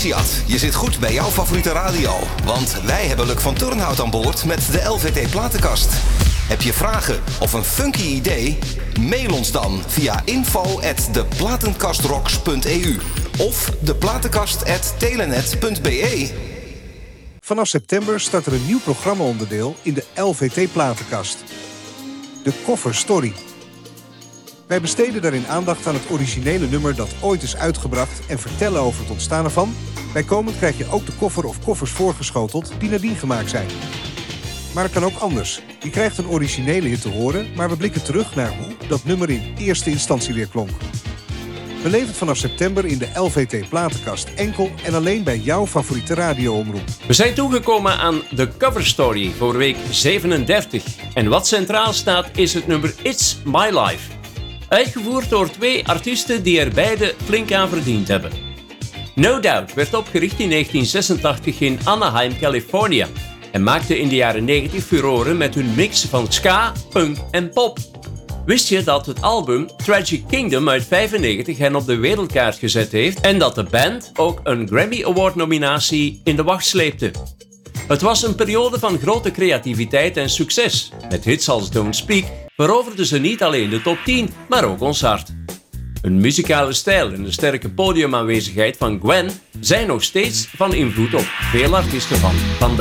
Siad, je zit goed bij jouw favoriete radio. Want wij hebben Luc van Turnhout aan boord met de LVT Platenkast. Heb je vragen of een funky idee? Mail ons dan via info@deplatenkastrox.eu of deplatenkast@telenet.be. Vanaf september start er een nieuw programmaonderdeel in de LVT Platenkast. De Cover Story. Wij besteden daarin aandacht aan het originele nummer dat ooit is uitgebracht en vertellen over het ontstaan ervan. Bijkomend krijg je ook de cover of koffers voorgeschoteld die nadien gemaakt zijn. Maar het kan ook anders. Je krijgt een originele hit te horen, maar we blikken terug naar hoe dat nummer in eerste instantie weer klonk. Beleef het vanaf september in de LVT Platenkast enkel en alleen bij jouw favoriete radioomroep. We zijn toegekomen aan de Cover Story voor week 37. En wat centraal staat is het nummer It's My Life. Uitgevoerd door 2 artiesten die er beide flink aan verdiend hebben. No Doubt werd opgericht in 1986 in Anaheim, California. En maakte in de jaren 90 furoren met hun mix van ska, punk en pop. Wist je dat het album Tragic Kingdom uit 1995 hen op de wereldkaart gezet heeft en dat de band ook een Grammy Award nominatie in de wacht sleepte? Het was een periode van grote creativiteit en succes. Met hits als Don't Speak veroverden ze niet alleen de top 10, maar ook ons hart. Een muzikale stijl en de sterke podiumaanwezigheid van Gwen zijn nog steeds van invloed op veel artiesten van vandaag.